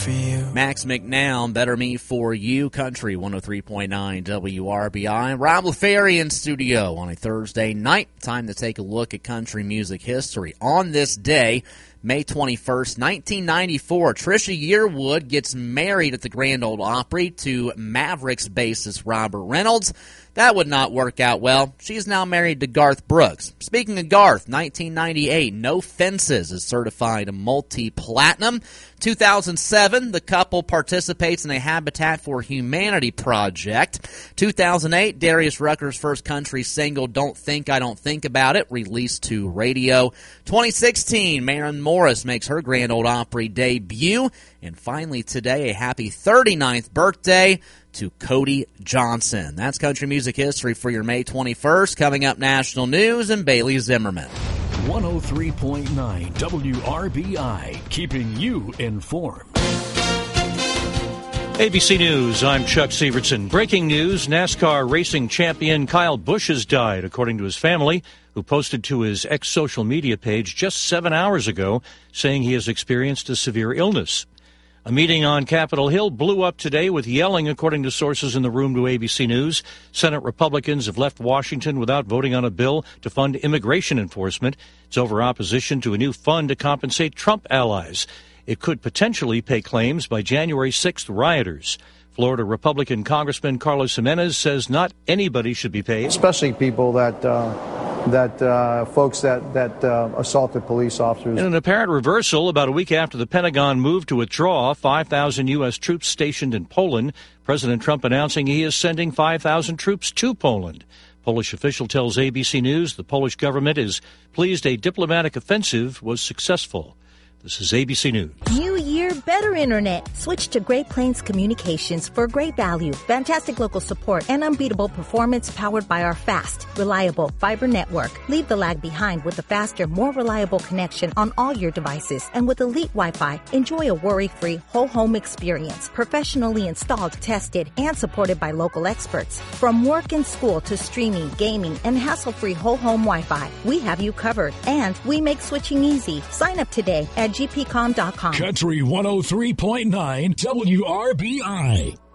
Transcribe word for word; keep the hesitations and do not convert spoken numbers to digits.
For you. Max McNown, Better Me For You, Country one oh three point nine W R B I. Rob LaFerry in studio on a Thursday night. Time to take a look at country music history. On this day, May twenty-first, nineteen ninety-four, Trisha Yearwood gets married at the Grand Ole Opry to Mavericks bassist Robert Reynolds. That would not work out well. She's now married to Garth Brooks. Speaking of Garth, nineteen ninety-eight, No Fences is certified multi-platinum. two thousand seven, the couple participates in a Habitat for Humanity project. two thousand eight, Darius Rucker's first country single, Don't Think I Don't Think About It, released to radio. twenty sixteen, Maren Morris makes her Grand Ole Opry debut. And finally today, a happy thirty-ninth birthday to Cody Johnson. That's country music history for your May twenty-first. Coming up, national news and Bailey Zimmerman. one oh three point nine W R B I, keeping you informed. A B C News, I'm Chuck Severson. Breaking news, NASCAR racing champion Kyle Busch has died, according to his family, who posted to his ex-social media page just seven hours ago saying he has experienced a severe illness. A meeting on Capitol Hill blew up today with yelling, according to sources in the room to A B C News. Senate Republicans have left Washington without voting on a bill to fund immigration enforcement. It's over opposition to a new fund to compensate Trump allies. It could potentially pay claims by January sixth rioters. Florida Republican Congressman Carlos Jimenez says not anybody should be paid. Especially people that uh, that uh, folks that, that uh, assaulted police officers. In an apparent reversal, about a week after the Pentagon moved to withdraw five thousand U S troops stationed in Poland, President Trump announcing he is sending five thousand troops to Poland. Polish official tells A B C News the Polish government is pleased a diplomatic offensive was successful. This is A B C News. New year, better internet. Switch to Great Plains Communications for great value, fantastic local support, and unbeatable performance powered by our fast, reliable fiber network. Leave the lag behind with a faster, more reliable connection on all your devices. And with Elite Wi-Fi, enjoy a worry-free whole home experience. Professionally installed, tested, and supported by local experts. From work and school to streaming, gaming, and hassle-free whole home Wi-Fi, we have you covered. And we make switching easy. Sign up today at G P com dot com. Country one oh three point nine W R B I.